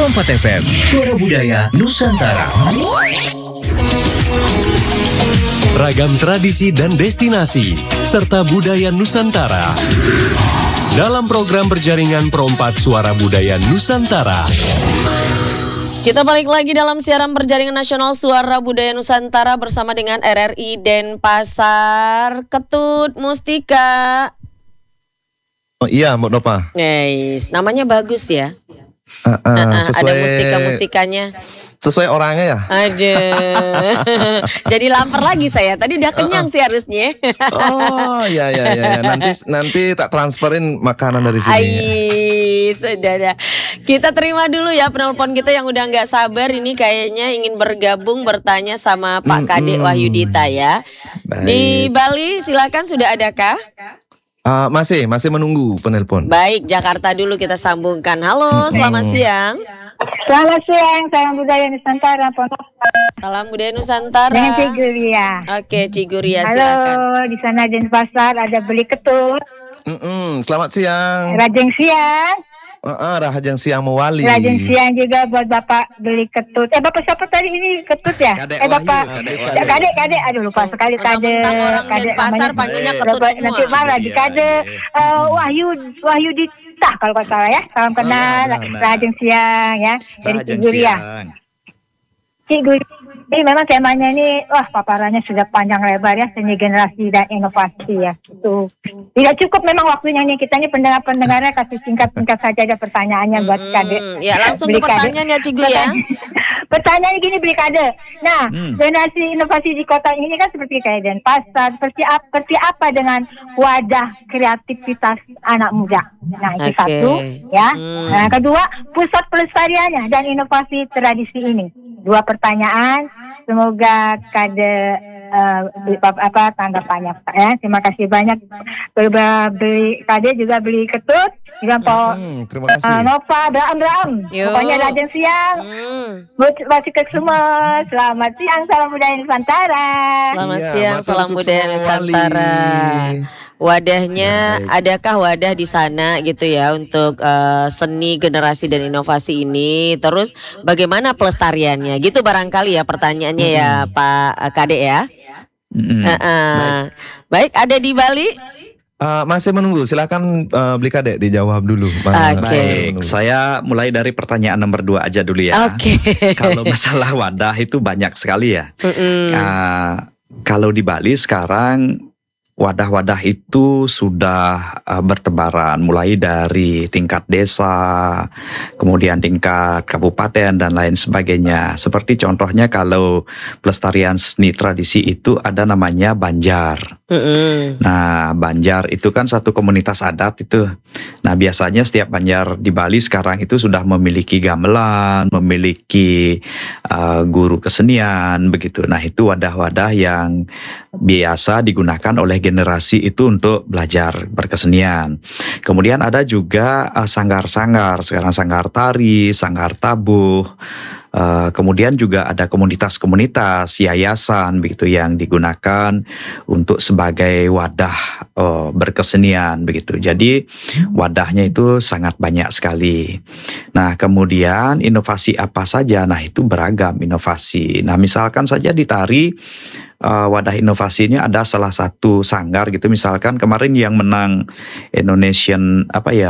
Perompat FM, suara budaya Nusantara. Ragam tradisi dan destinasi, serta budaya Nusantara. Dalam program berjaringan Perompat Suara Budaya Nusantara. Kita balik lagi dalam siaran berjaringan nasional Suara Budaya Nusantara bersama dengan RRI Denpasar. Ketut Mustika. Oh iya, Mbak Nova. Nice. Namanya bagus ya. Sesuai, ada mustika-mustikanya. Sesuai orangnya ya. Aja. Jadi lapar lagi saya. Tadi udah kenyang sih harusnya. Oh ya. Nanti tak transferin makanan dari sini. Sudah. Kita terima dulu ya penelpon kita yang udah nggak sabar ini kayaknya ingin bergabung bertanya sama Pak Kadek Wahyudita ya. Baik. Di Bali silakan sudah adakah? Masih menunggu penelpon. Baik, Jakarta dulu kita sambungkan. Halo, selamat siang. Selamat siang, salam budaya Nusantara. Salam budaya Nusantara. Dengan Ciguria. Oke, Ciguria silakan. Halo, di sana Denpasar ada beli ketut. Selamat siang. Rajeng siang. Rahajeng siang mewali. Rajeng siang juga buat Bapak beli ketut. Bapak siapa tadi ini ketut ya? Kadek Bapak. Wahyu, Kadek. Aduh lupa sekali Kadek. Orang Denpasar panggilnya ketut semua. Nanti marah di Kadek. Wahyu Dita kalau nggak salah ya. Salam kenal. Rajeng siang ya. Dari Ciguria. Ciguria. Ini memang temanya ini, paparannya sudah panjang lebar ya, seni generasi dan inovasi ya. Itu tidak cukup memang waktunya nih, kita ini pendengar-pendengarnya kasih singkat-singkat saja ada pertanyaannya buat Kadek. Ya langsung ke pertanyaan ya Cigu ya. Pertanyaannya gini beli Kadek. Nah, generasi inovasi di kota ini kan seperti kayak Denpasar, seperti apa dengan wadah kreativitas anak muda. Nah, itu satu ya. Nah, kedua, pusat pelestariannya dan inovasi tradisi ini. Dua pertanyaan, semoga Kadek tanggapannya ya. Terima kasih banyak beli Kadek juga beli ketut juga terima kasih. Nova Abraham. Pokoknya rajin siang. Masih ke semua. Selamat siang, salam budaya Nusantara. Selamat siang, salam budaya Nusantara. Wadahnya, adakah wadah di sana gitu ya untuk seni generasi dan inovasi ini? Terus bagaimana pelestariannya? Gitu barangkali ya pertanyaannya ya Pak Kadek ya. Baik, ada di Bali? Masih menunggu, silakan beli Kadek dijawab dulu. Baik, saya mulai dari pertanyaan nomor 2 aja dulu ya. Kalau masalah wadah itu banyak sekali ya. Kalau di Bali sekarang wadah-wadah itu sudah bertebaran mulai dari tingkat desa, kemudian tingkat kabupaten dan lain sebagainya. Seperti contohnya kalau pelestarian seni tradisi itu ada namanya Banjar. Nah, Banjar itu kan satu komunitas adat itu. Nah, biasanya setiap Banjar di Bali sekarang itu sudah memiliki gamelan, memiliki guru kesenian begitu. Nah, itu wadah-wadah yang biasa digunakan oleh generasi itu untuk belajar berkesenian. Kemudian ada juga sanggar-sanggar, sekarang sanggar tari, sanggar tabuh. Kemudian juga ada komunitas-komunitas, yayasan begitu yang digunakan untuk sebagai wadah berkesenian begitu. Jadi wadahnya itu sangat banyak sekali. Nah, kemudian inovasi apa saja? Nah, itu beragam inovasi. Nah, misalkan saja di tari, wadah inovasinya ada salah satu sanggar gitu, misalkan kemarin yang menang Indonesian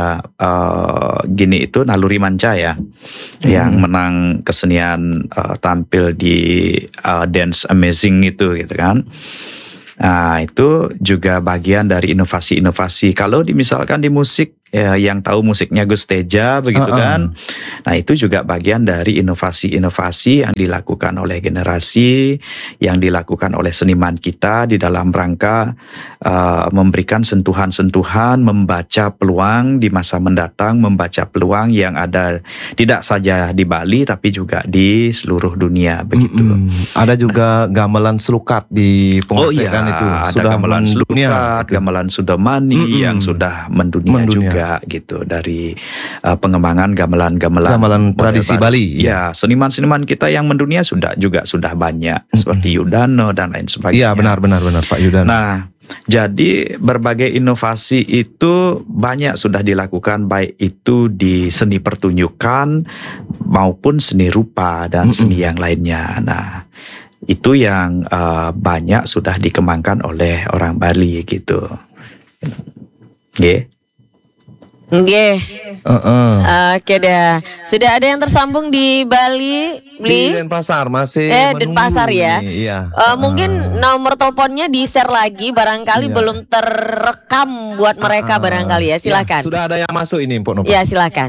itu Naluri Manca ya, yang menang kesenian tampil di Dance Amazing itu gitu kan. Nah, itu juga bagian dari inovasi-inovasi. Kalau misalkan di musik, yang tahu musiknya Gus Teja begitu kan. Nah, itu juga bagian dari inovasi-inovasi yang dilakukan oleh generasi, yang dilakukan oleh seniman kita di dalam rangka memberikan sentuhan-sentuhan, membaca peluang di masa mendatang, membaca peluang yang ada tidak saja di Bali tapi juga di seluruh dunia begitu. Ada juga gamelan selukat di pengusikan itu. Ada sudah gamelan selukat, gamelan Sudomani yang sudah mendunia juga gitu, dari pengembangan gamelan tradisi Bali. Ya, seniman-seniman kita yang mendunia sudah banyak seperti Yudano dan lain sebagainya. Iya, benar Pak Yudano. Nah, Jadi berbagai inovasi itu banyak sudah dilakukan, baik itu di seni pertunjukan maupun seni rupa dan seni yang lainnya. Nah, itu yang banyak sudah dikembangkan oleh orang Bali gitu. Nggih. Oke dah. Sudah ada yang tersambung di Bali, Di Denpasar masih Denpasar ya. Iya. Mungkin nomor teleponnya di-share lagi, barangkali belum terekam buat mereka barangkali ya. Silakan. Ya, sudah ada yang masuk ini, Mpok Nova. Ya, silakan.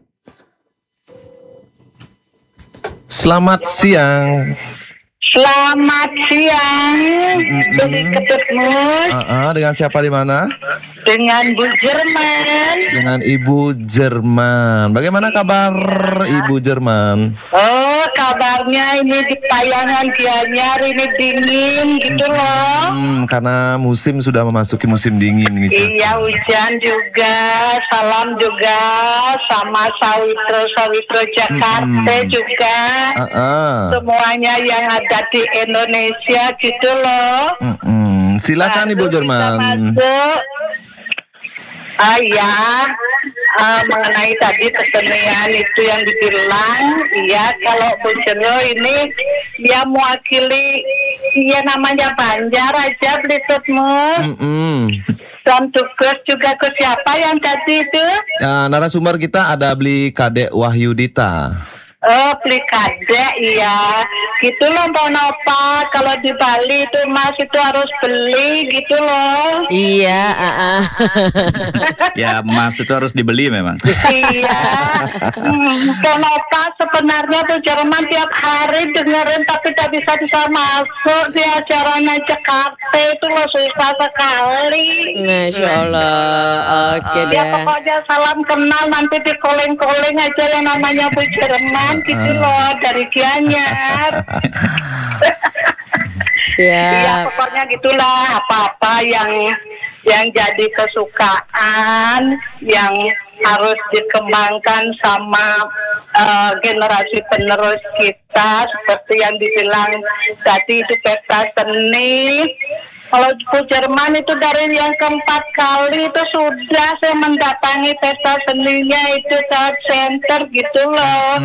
Selamat siang. Selamat siang, Beli Ketutmu. Dengan siapa di mana? Dengan Bu Jerman. Dengan Ibu Jerman. Bagaimana kabar Ibu Jerman? Oh, kabarnya ini di Payangan Gianyar ini dingin gitu loh. Karena musim sudah memasuki musim dingin ini. Iya, hujan juga. Salam juga sama Sawitro Jakarta juga. Semuanya yang ada di Indonesia gitu loh. Silakan Ibu Jerman. Mengenai tadi kesenian itu yang dibilang, iya kalau Bu Jero ini dia mewakili, iya namanya Banjar aja Blitutmu. Dan tugas juga ke siapa yang tadi itu? Narasumber kita ada Beli Kadek Wahyudita. Oh, beli kadek, iya. Gitu loh, Mbak Nova. Kalau di Bali itu Mas itu harus beli gitu loh. Iya, Ya, emas itu harus dibeli memang. Iya. Mbak Nova sebenarnya tuh Jerman tiap hari dengerin tapi tak bisa masuk di acaranya Jakarta itu loh, susah sekali. Masya Allah. Oke Ya deh. pokoknya salam kenal nanti di calling aja yang namanya Bu Jerman gitu loh dari Gianyar. Iya Siap. pokoknya gitulah, apa-apa yang jadi kesukaan yang harus dikembangkan sama generasi penerus kita seperti yang dibilang tadi itu pesta seni. Kalau Bu Jerman itu dari yang keempat kali itu sudah saya mendatangi pesta seninya itu Art Center gitu loh.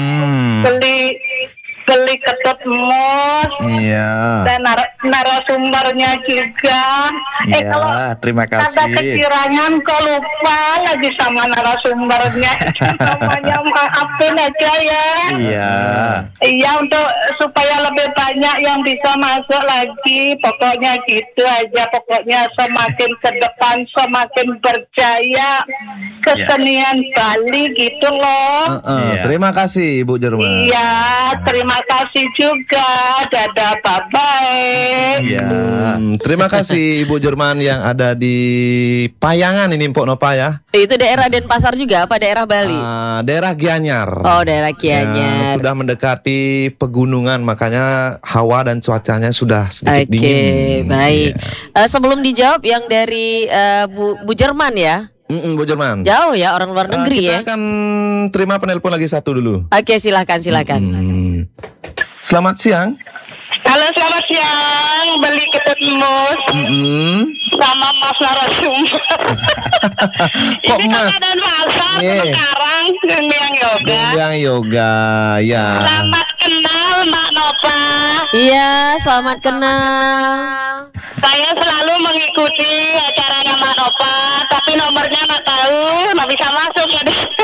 Beli ketut mus. Iya. Dan narasumbernya juga. Iya, terima Ada kasih. kekirangan kok lupa lagi sama narasumbernya. Namanya maafin aja ya. Iya. Iya untuk supaya lebih banyak yang bisa masuk lagi. Pokoknya gitu aja. Pokoknya semakin ke depan semakin berjaya kesenian Bali gitu loh. Iya. Terima kasih Ibu Jerman. Iya, terima kasih juga. Dadah, bye-bye. Iya. Terima kasih Ibu Jerman yang ada di Payangan ini Mpok Nova ya. Itu daerah Denpasar juga apa daerah Bali? Daerah Gianyar. Oh, daerah Gianyar. Sudah mendekati pegunungan makanya hawa dan cuacanya sudah sedikit Oke, dingin. baik. Sebelum dijawab yang dari Bu Jerman ya. Bu Jerman. Jauh ya, orang luar negeri ya. Kita akan terima penelpon lagi satu dulu. Oke, silakan. Selamat siang. Halo, selamat siang. Beli ketut mus sama Mas narasumber. Kok Ini Mas? dan pasar Iya. sekarang yang yoga. Yang yoga ya. Selamat kenal Mbak Nova. Iya, selamat kenal. Saya selalu mengikuti acaranya Mbak Nova, tapi nomornya nggak tahu, nggak bisa masuk ya.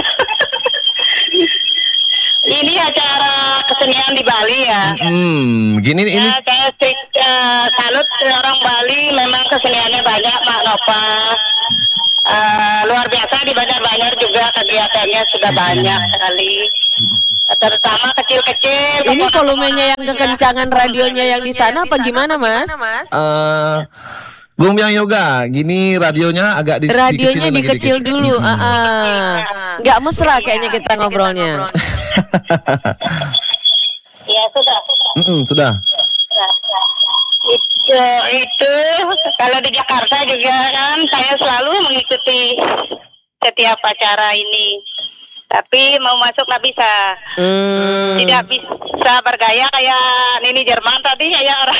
Ini acara kesenian di Bali ya. Gini ini. Ya, saya salut orang Bali, memang keseniannya banyak Mbak Nova. Luar biasa di Banjar juga kegiatannya sudah banyak sekali. Terutama kecil-kecil. Ini volumenya yang kekencangan radionya yang di sana apa gimana, Mas? Gombyang Yoga, gini radionya agak Radionya dikecilin lagi dikecil dikit. dulu. Nggak mesra kayaknya kita ngobrolnya. Ya sudah. Sudah. Itu kalau di Jakarta juga kan saya selalu mengikuti setiap acara ini. Tapi mau masuk nggak bisa. Tidak bisa bergaya kayak Nini Jerman tadi, kayak orang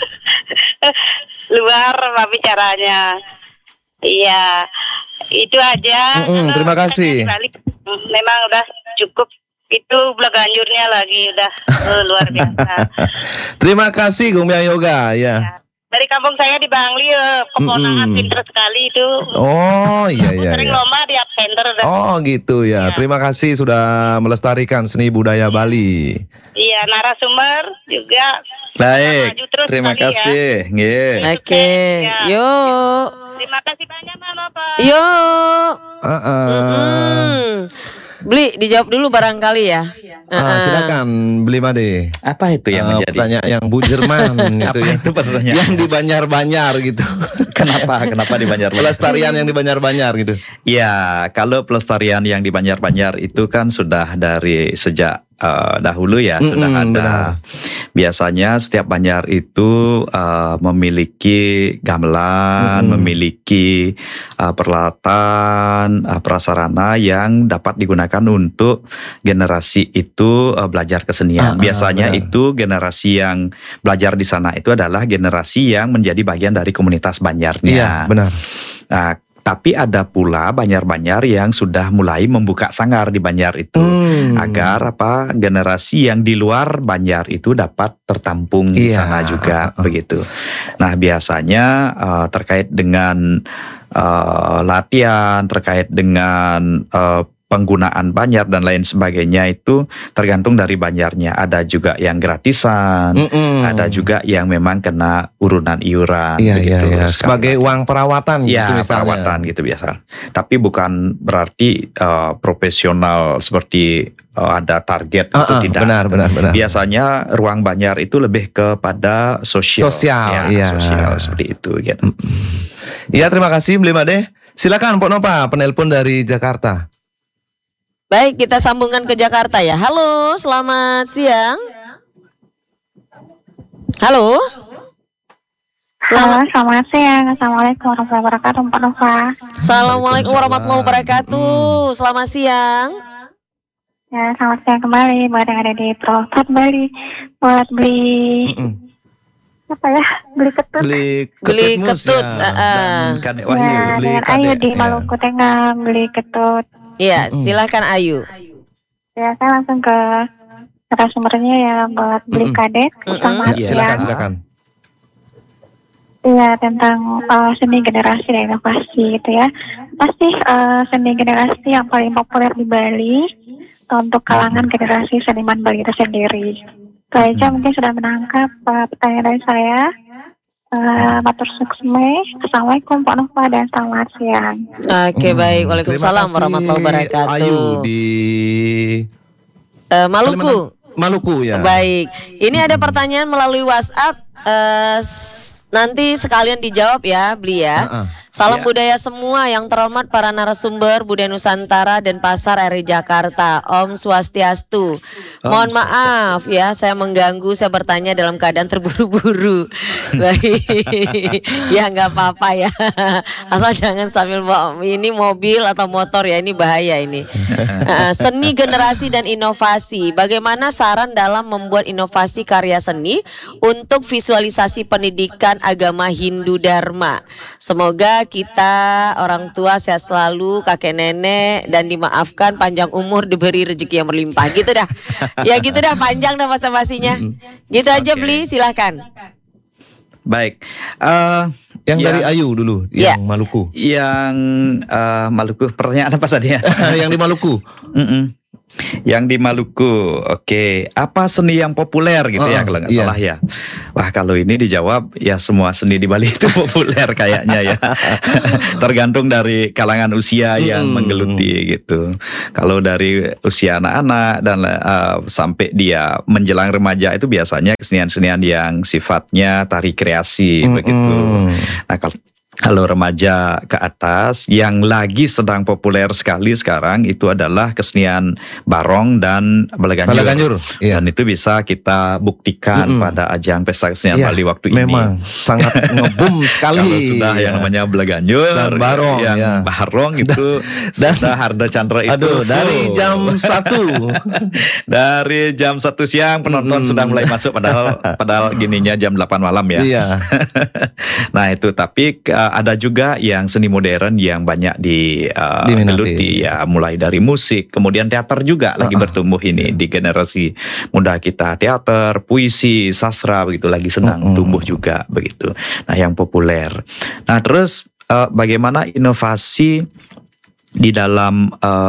luar bicaranya. Iya, itu aja. Terima kasih. Memang udah cukup. Itu belaganjurnya lagi udah luar biasa. Terima kasih Gumya Yoga ya. Dari kampung saya di Bangli, peponakan pinter sekali itu. Oh iya. Sering lomba di Absenter. Oh gitu ya. Terima kasih sudah melestarikan seni budaya Bali. Iya, narasumber juga. Baik, Terus terima kasih. Oke, yuk. Terima kasih banyak Mama Pak. Yuk. Beli, dijawab dulu barangkali ya. Silakan Beli Made. Apa itu yang menjadi pertanyaan yang Bu Jerman itu ya. Itu pertanyaan? Yang di Banjar-Banjar gitu. Kenapa di Banjar-Banjar? Pelestarian yang di Banjar-Banjar gitu. Ya, kalau pelestarian yang di Banjar-Banjar itu kan sudah dari sejak dahulu ya sudah ada. Benar. Biasanya setiap Banjar itu memiliki gamelan, memiliki peralatan, prasarana yang dapat digunakan untuk generasi itu belajar kesenian. Biasanya itu generasi yang belajar di sana itu adalah generasi yang menjadi bagian dari komunitas Banjarnya. Iya, benar. Nah, tapi ada pula Banjar-Banjar yang sudah mulai membuka sanggar di Banjar itu agar generasi yang di luar Banjar itu dapat tertampung di sana juga begitu. Nah, biasanya terkait dengan latihan, terkait dengan penggunaan Banjar dan lain sebagainya itu tergantung dari Banjarnya. Ada juga yang gratisan, ada juga yang memang kena urunan iuran begitu. Iya. Sebagai uang perawatan ya, gitu misalnya. perawatan gitu biasa. Tapi bukan berarti profesional seperti ada target itu tidak. Benar. Biasanya ruang Banjar itu lebih kepada sosial. Sosial Seperti itu gitu. Iya, terima kasih Beli Made. Silakan Pok Nopa, penelpon dari Jakarta. Baik, kita sambungkan ke Jakarta ya. Halo, selamat siang. Halo. Selamat siang. Assalamualaikum warahmatullahi wabarakatuh, Pak Nova. Assalamualaikum warahmatullahi wabarakatuh. Selamat siang. Ya, selamat siang kembali buat yang ada di Purwokerto Bali. Buat beli apa ya? Beli ketut. Beli ketut. Dan Kadek Wahyu. Ya, dengan Ayu di Maluku Tengah beli ketut. Iya, silakan Ayu. Ya, saya langsung ke narasumbernya ya buat beli kadek. Selamat siang. Silakan. Iya, tentang seni generasi dan inovasi gitu ya. Pasti seni generasi yang paling populer di Bali untuk kalangan generasi seniman Bali itu sendiri. Saya mungkin sudah menangkap pertanyaan dari saya. Matur suksme. Assalamualaikum Pak Nova dan selamat siang. Oke, baik. Waalaikumsalam warahmatullahi wabarakatuh. Ayu di Maluku ya. Baik. Ini ada pertanyaan melalui WhatsApp. Nanti sekalian dijawab ya, Beli ya. Salam budaya semua yang terhormat para narasumber Budaya Nusantara dan Pasar RI Jakarta. Om Swastiastu. Mohon maaf ya, saya mengganggu, saya bertanya dalam keadaan terburu-buru. Baik. Ya nggak apa-apa ya. Asal jangan sambil bawa ini mobil atau motor ya, ini bahaya ini. Seni generasi dan inovasi. Bagaimana saran dalam membuat inovasi karya seni untuk visualisasi pendidikan agama Hindu Dharma? Semoga kita orang tua sehat selalu, kakek nenek, dan dimaafkan, panjang umur, diberi rezeki yang berlimpah. Gitu dah. Ya gitu dah, panjang dah basa-basinya. Gitu aja Beli, silahkan. Baik. Yang dari Ayu dulu, yang Maluku. Yang Maluku, pertanyaan apa tadi ya? Yang di Maluku. Yang di Maluku, oke. Apa seni yang populer gitu ya kalau nggak salah ya? Wah, kalau ini dijawab ya semua seni di Bali itu populer kayaknya ya. Tergantung dari kalangan usia yang menggeluti gitu. Kalau dari usia anak-anak dan sampai dia menjelang remaja itu biasanya kesenian-kesenian yang sifatnya tari kreasi begitu. Nah, Kalau remaja ke atas, yang lagi sedang populer sekali sekarang itu adalah kesenian barong dan balaganjur. Iya. Dan itu bisa kita buktikan pada ajang Pesta Kesenian Bali waktu ini. Memang sangat ngebum sekali. Kalau sudah yang namanya balaganjur dan barong, yang barong itu sudah Harda Chandra itu. Dari jam 1 dari jam 1 siang penonton sudah mulai masuk, padahal gininya jam 8 malam ya. Iya. Nah itu, tapi ada juga yang seni modern yang banyak digeluti ya, mulai dari musik, kemudian teater juga lagi bertumbuh ini di generasi muda kita. Teater, puisi, sastra begitu lagi sedang tumbuh juga begitu. Nah yang populer. Nah terus bagaimana inovasi di dalam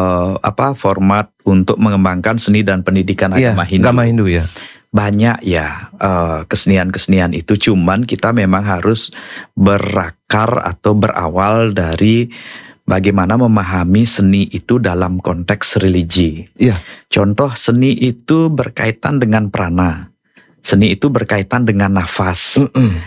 format untuk mengembangkan seni dan pendidikan agama Hindu ya. Banyak ya kesenian-kesenian itu, cuman kita memang harus berakar atau berawal dari bagaimana memahami seni itu dalam konteks religi. Iya. Contoh, seni itu berkaitan dengan prana. Seni itu berkaitan dengan nafas.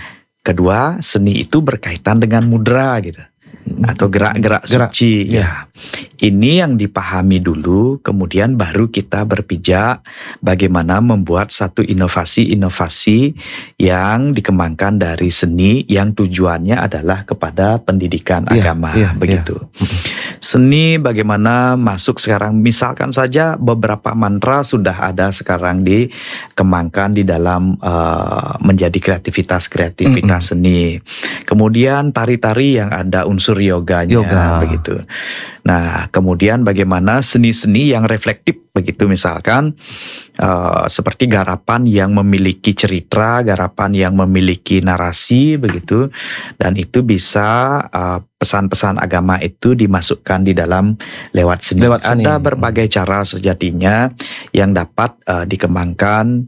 Kedua, seni itu berkaitan dengan mudra gitu. Atau gerak-gerak suci. Ya. Ini yang dipahami dulu, kemudian baru kita berpijak bagaimana membuat satu inovasi-inovasi yang dikembangkan dari seni yang tujuannya adalah kepada pendidikan agama begitu. Seni bagaimana masuk sekarang, misalkan saja beberapa mantra sudah ada sekarang dikembangkan di dalam menjadi kreativitas seni. Kemudian tari-tari yang ada unsur yoganya begitu. Nah, kemudian bagaimana seni-seni yang reflektif begitu, misalkan seperti garapan yang memiliki cerita, garapan yang memiliki narasi begitu, dan itu bisa pesan-pesan agama itu dimasukkan di dalam lewat seni. Ada berbagai cara sejatinya yang dapat dikembangkan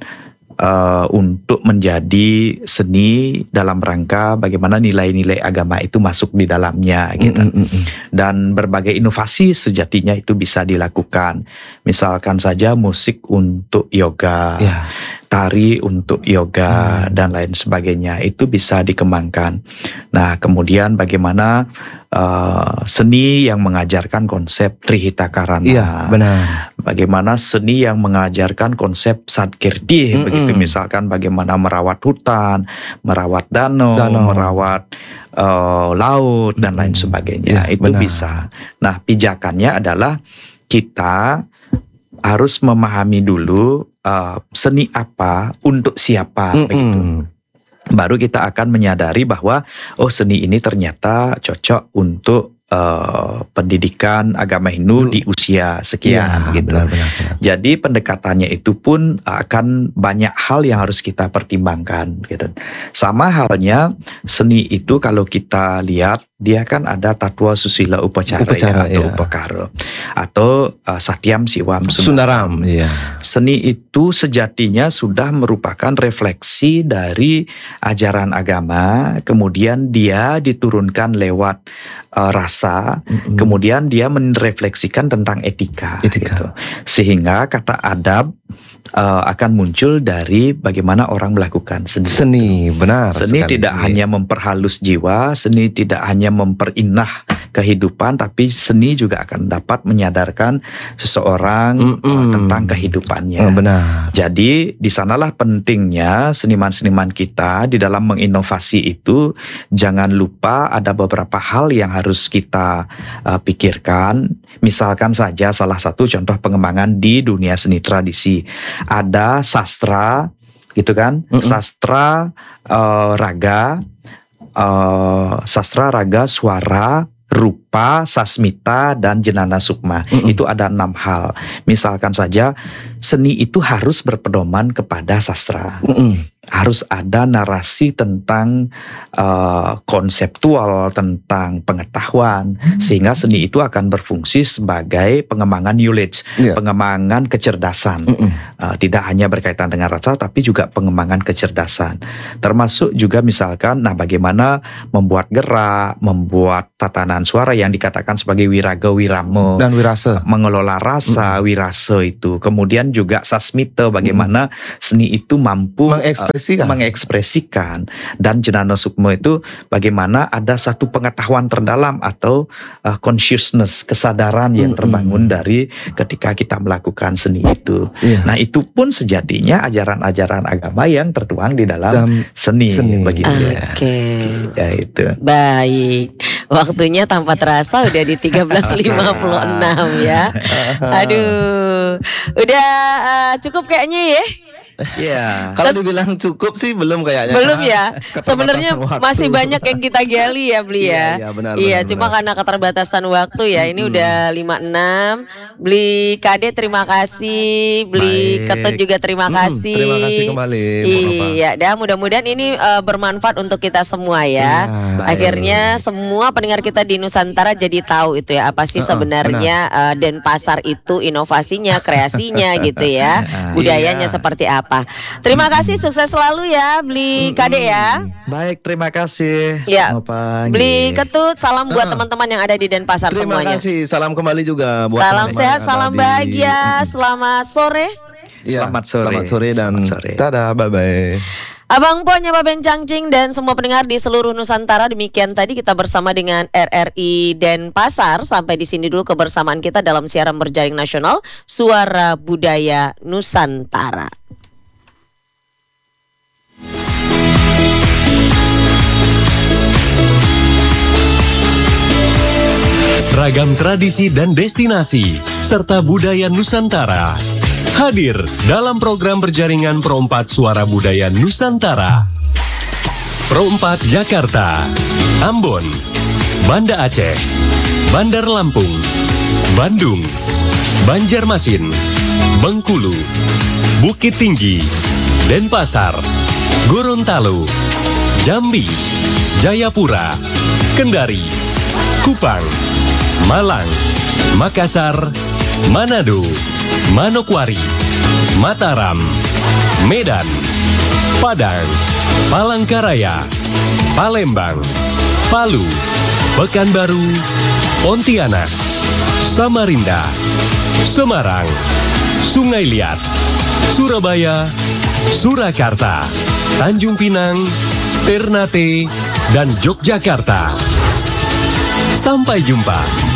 untuk menjadi seni dalam rangka bagaimana nilai-nilai agama itu masuk di dalamnya gitu. Dan berbagai inovasi sejatinya itu bisa dilakukan. Misalkan saja musik untuk yoga, tari untuk yoga dan lain sebagainya, itu bisa dikembangkan. Nah, kemudian bagaimana seni yang mengajarkan konsep Trihita Karana. Iya, benar. Bagaimana seni yang mengajarkan konsep Sadkirti, begitu, misalkan bagaimana merawat hutan, merawat danau. Merawat laut dan lain sebagainya. Itu benar. Bisa. Nah, pijakannya adalah kita harus memahami dulu seni apa untuk siapa begitu. Baru kita akan menyadari bahwa seni ini ternyata cocok untuk pendidikan agama Hindu di usia sekian gitu. Benar. Jadi pendekatannya itu pun akan banyak hal yang harus kita pertimbangkan gitu. Sama halnya seni itu kalau kita lihat dia kan ada tatwa susila upacara atau upakara atau satyam siwam sundaram. Seni itu sejatinya sudah merupakan refleksi dari ajaran agama, kemudian dia diturunkan lewat rasa, kemudian dia merefleksikan tentang etika. Gitu. Sehingga kata adab akan muncul dari bagaimana orang melakukan seni. Benar. Seni tidak hanya memperhalus jiwa, seni tidak hanya memperindah kehidupan, tapi seni juga akan dapat menyadarkan seseorang tentang kehidupannya. Benar. Jadi di sanalah pentingnya seniman-seniman kita di dalam menginovasi itu. Jangan lupa ada beberapa hal yang harus kita pikirkan. Misalkan saja salah satu contoh pengembangan di dunia seni tradisi, ada sastra gitu kan, sastra raga, suara, rupa, sasmita, dan jenana sukma. Itu ada 6 hal. Misalkan saja seni itu harus berpedoman kepada sastra. Harus ada narasi tentang konseptual, tentang pengetahuan, sehingga seni itu akan berfungsi sebagai pengembangan knowledge, pengembangan kecerdasan. Tidak hanya berkaitan dengan rasa, tapi juga pengembangan kecerdasan. Termasuk juga misalkan, bagaimana membuat gerak, membuat tatanan suara yang dikatakan sebagai wiraga wiramo Dan wirase. mengelola rasa, wirase itu. Kemudian juga sasmita, bagaimana seni itu mampu mengekspresikan. Dan jenana sukma itu bagaimana ada satu pengetahuan terdalam atau consciousness, kesadaran yang terbangun dari ketika kita melakukan seni itu. Nah, itu pun sejatinya ajaran-ajaran agama yang tertuang di dalam seni. Begitu ya. Ya itu. Baik, waktunya tanpa terasa udah di 13.56 ya. Aduh, udah cukup kayaknya ya. Iya. Kalau dibilang cukup sih belum kayaknya. Belum ya. Keterbatasan Sebenarnya waktu. masih banyak yang kita gali ya, Bli ya. Iya, benar, Cuma karena keterbatasan waktu ya. Ini udah 56. Bli Kade terima kasih, Bli Baik. Ketut juga terima kasih. Terima kasih kembali, Bu Nova. Iya, dan mudah-mudahan ini bermanfaat untuk kita semua ya. Akhirnya semua pendengar kita di Nusantara jadi tahu itu ya apa sih sebenarnya Denpasar itu inovasinya, kreasinya gitu ya. Budayanya seperti apa. Terima kasih, sukses selalu ya Bli Kade ya. Baik, terima kasih. Ya. Nopang. Bli Ketut, salam buat teman-teman yang ada di Denpasar Terima semuanya. kasih. Salam kembali juga buat Salam teman-teman sehat, yang salam ada bahagia, selamat sore. Iya, Selamat sore. Selamat sore dan Selamat sore. dadah, bye-bye. Abang Po, Nyapa Bencangcing dan semua pendengar di seluruh Nusantara, demikian tadi kita bersama dengan RRI Denpasar. Sampai di sini dulu kebersamaan kita dalam siaran berjaring nasional Suara Budaya Nusantara. Ragam tradisi dan destinasi, serta budaya Nusantara. Hadir dalam program berjaringan Pro 4 Suara Budaya Nusantara. Pro 4 Jakarta, Ambon, Banda Aceh, Bandar Lampung, Bandung, Banjarmasin, Bengkulu, Bukit Tinggi, Denpasar, Gorontalo, Jambi, Jayapura, Kendari, Kupang, Malang, Makassar, Manado, Manokwari, Mataram, Medan, Padang, Palangkaraya, Palembang, Palu, Pekanbaru, Pontianak, Samarinda, Semarang, Sungai Liat, Surabaya, Surakarta, Tanjung Pinang, Ternate, dan Yogyakarta. Sampai jumpa.